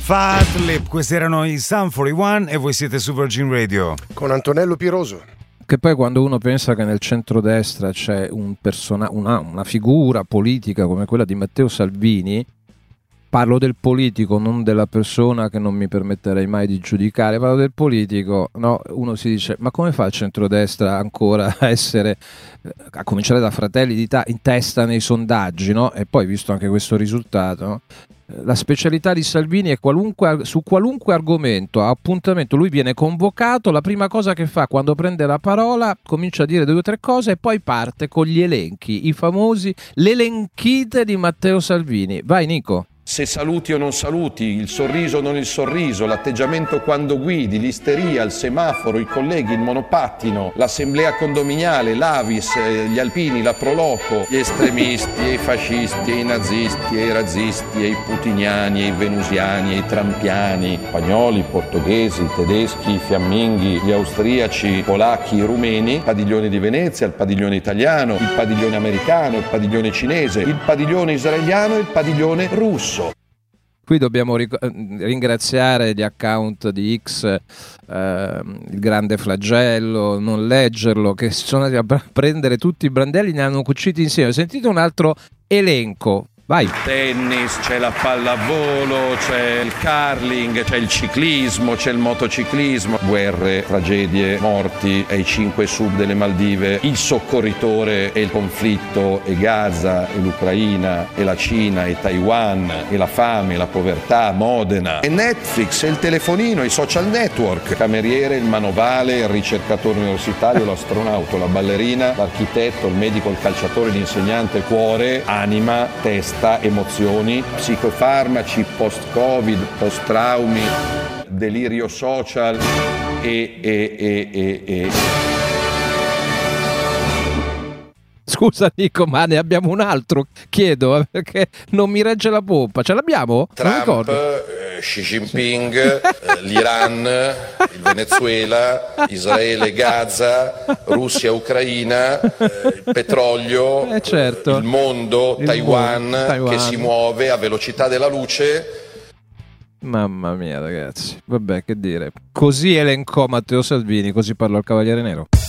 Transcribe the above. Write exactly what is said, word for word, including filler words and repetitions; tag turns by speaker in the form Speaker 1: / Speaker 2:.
Speaker 1: Fat Lip, questi erano i Sum quarantuno e voi siete su Virgin Radio.
Speaker 2: Con Antonello Piroso.
Speaker 3: Che poi quando uno pensa che nel centrodestra c'è un persona, una, una figura politica come quella di Matteo Salvini, parlo del politico, non della persona che non mi permetterei mai di giudicare, parlo del politico, no? Uno si dice, ma come fa il centrodestra ancora a essere, a cominciare da Fratelli d'Italia, in testa nei sondaggi, no? E poi visto anche questo risultato, no? La specialità di Salvini è qualunque, su qualunque argomento, a appuntamento, lui viene convocato, la prima cosa che fa quando prende la parola, comincia a dire due o tre cose e poi parte con gli elenchi, i famosi, l'elenchite di Matteo Salvini. Vai Nico.
Speaker 4: Se saluti o non saluti, il sorriso o non il sorriso, l'atteggiamento quando guidi, l'isteria, il semaforo, i colleghi, il monopattino, l'assemblea condominiale, l'Avis, eh, gli alpini, la Proloco, gli estremisti, e i fascisti, e i nazisti, e i razzisti, e i putiniani, e i venusiani, e i trampiani, spagnoli, portoghesi, tedeschi, fiamminghi, gli austriaci, polacchi, rumeni, il padiglione di Venezia, il padiglione italiano, il padiglione americano, il padiglione cinese, il padiglione israeliano e il padiglione russo.
Speaker 3: Qui dobbiamo ric- ringraziare gli account di X, eh, il grande flagello, non leggerlo, che sono andati a b- prendere tutti i brandelli e ne hanno cuciti insieme. Sentite un altro elenco. Vai.
Speaker 4: Tennis, c'è la pallavolo, c'è il curling, c'è il ciclismo, c'è il motociclismo, guerre, tragedie, morti ai cinque sub delle Maldive, il soccorritore e il conflitto, e Gaza, e l'Ucraina, e la Cina, e Taiwan, e la fame, la povertà, Modena, e Netflix, e il telefonino, i social network, cameriere, il manovale, il ricercatore universitario, l'astronauta, la ballerina, l'architetto, il medico, il calciatore, l'insegnante, cuore, anima, testa, emozioni, psicofarmaci, post-covid, post-traumi, delirio social e, e, e, e, e.
Speaker 3: Scusa Nico, ma ne abbiamo un altro, chiedo, perché non mi regge la pompa. Ce l'abbiamo?
Speaker 5: Trump, eh, Xi Jinping, eh, l'Iran, il Venezuela, Israele, Gaza, Russia, Ucraina, eh, il petrolio,
Speaker 3: eh certo.
Speaker 5: il mondo,
Speaker 3: il
Speaker 5: Taiwan,
Speaker 3: mondo, Taiwan
Speaker 5: che si muove a velocità della luce.
Speaker 3: Mamma mia ragazzi, vabbè, che dire. Così elencò Matteo Salvini, così parlò il Cavaliere Nero.